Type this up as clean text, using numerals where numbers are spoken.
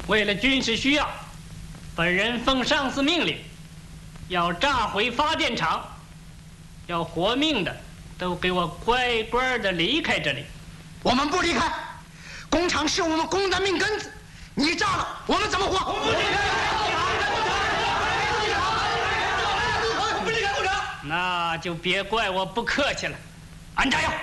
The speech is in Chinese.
为了军事需要，本人奉上司命令，要炸毁发电厂，要活命的都给我乖乖的离开这里。 我们不离开，工厂是我们工的命根子，你炸了，我们怎么活？我们不离开工厂， 那就别怪我不客气了。安炸药！